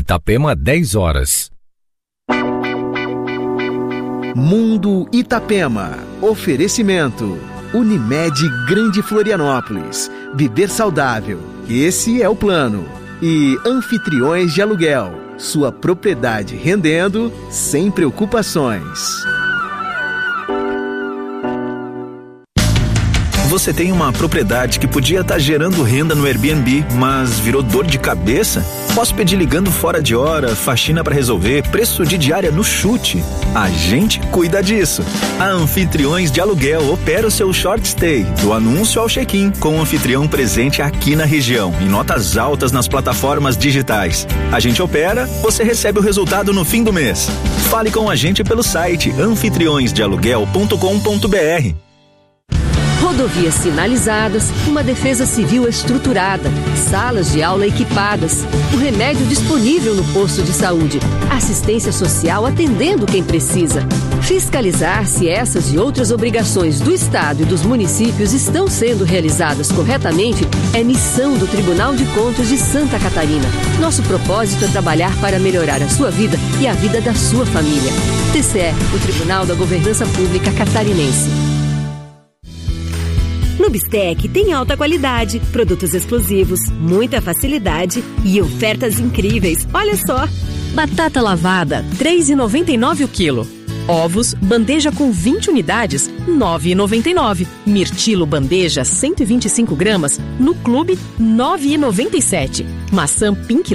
Itapema, 10 horas. Mundo Itapema. Oferecimento. Unimed Grande Florianópolis. Viver saudável. Esse é o plano. E Anfitriões de Aluguel. Sua propriedade rendendo sem preocupações. Você tem uma propriedade que podia estar gerando renda no Airbnb, mas virou dor de cabeça? Posso pedir ligando fora de hora, faxina para resolver, preço de diária no chute? A gente cuida disso. A Anfitriões de Aluguel opera o seu short stay, do anúncio ao check-in, com o anfitrião presente aqui na região, em notas altas nas plataformas digitais. A gente opera, você recebe o resultado no fim do mês. Fale com a gente pelo site anfitriõesdealuguel.com.br. Rodovias sinalizadas, uma defesa civil estruturada, salas de aula equipadas, o remédio disponível no posto de saúde, assistência social atendendo quem precisa. Fiscalizar se essas e outras obrigações do Estado e dos municípios estão sendo realizadas corretamente é missão do Tribunal de Contas de Santa Catarina. Nosso propósito é trabalhar para melhorar a sua vida e a vida da sua família. TCE, o Tribunal da Governança Pública Catarinense. No Bistec tem alta qualidade, produtos exclusivos, muita facilidade e ofertas incríveis. Olha só! Batata lavada, R$ 3,99 o quilo. Ovos, bandeja com 20 unidades, R$ 9,99. Mirtilo bandeja, 125 gramas, no Clube, R$ 9,97. Maçã Pink